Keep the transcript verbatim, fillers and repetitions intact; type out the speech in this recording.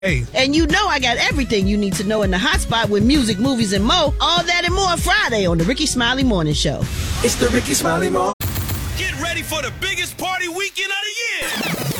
Hey. And you know I got everything you need to know in the hot spot with music, movies, and more. All that and more Friday on the Ricky Smiley Morning Show. It's the Ricky Smiley Morning. Get ready for the biggest party weekend of the year.